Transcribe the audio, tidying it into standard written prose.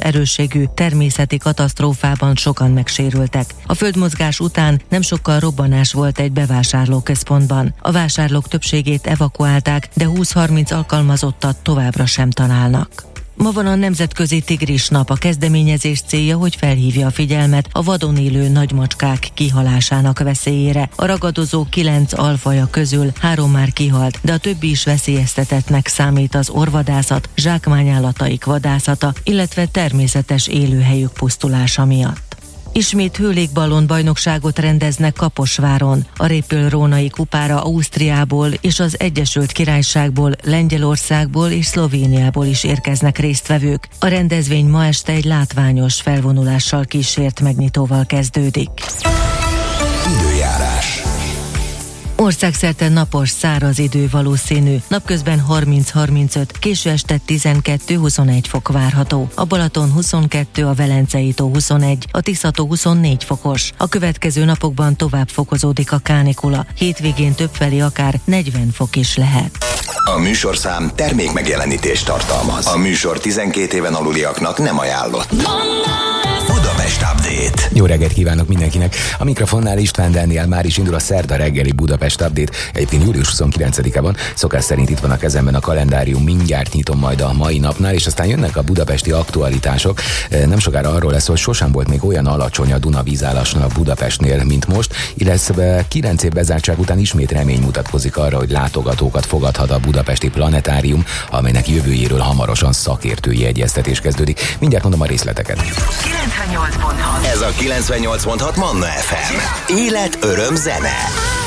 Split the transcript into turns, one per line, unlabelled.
erősségű természeti katasztrófában sokan megsérültek. A földmozgás után nem sokkal robbanás volt egy bevásárlóközpontban. A vásárlók többségét evakuálták, de 20-30 alkalmazottat továbbra sem találnak. Ma van a Nemzetközi Tigris Nap. A kezdeményezés célja, hogy felhívja a figyelmet a vadon élő nagymacskák kihalásának veszélyére. A ragadozó 9 alfaja közül 3 már kihalt, de a többi is veszélyeztetettnek számít az orrvadászat, zsákmányállataik vadászata, illetve természetes élőhelyük pusztulása miatt. Ismét hőlégballon bajnokságot rendeznek Kaposváron. A Répül-Rónai kupára Ausztriából és az Egyesült Királyságból, Lengyelországból és Szlovéniából is érkeznek résztvevők. A rendezvény ma este egy látványos felvonulással kísért megnyitóval kezdődik.
Időjárás.
Országszerte napos, száraz idő valószínű. Napközben 30-35, késő este 12-21 fok várható. A Balaton 22, a Velencei tó 21, a Tisza-tó 24 fokos. A következő napokban tovább fokozódik a kánikula. Hétvégén többfelé akár 40 fok is lehet.
A műsorszám termék megjelenítést tartalmaz. A műsor 12 éven aluliaknak nem ajánlott. Budapest Update.
Jó reggelt kívánok mindenkinek! A mikrofonnál István Dániel, már is indul a szerda reggeli Budapest Update. Egyébként július 29-e van, szokás szerint itt van a kezemben a kalendárium, mindjárt nyitom majd a mai napnál, és aztán jönnek a budapesti aktualitások. Nem sokára arról lesz, hogy sosem volt még olyan alacsony a Duna vízállásnál Budapestnél, mint most, illetve 9 év bezártság után ismét remény mutatkozik arra, hogy látogatókat fogadhat a budapesti planetárium, amelynek jövőjéről hamarosan szakértői egyeztetés kezdődik. Mindjárt mondom a részleteket.
98.6. Ez a 98.6 Manna FM. Élet, öröm, zene.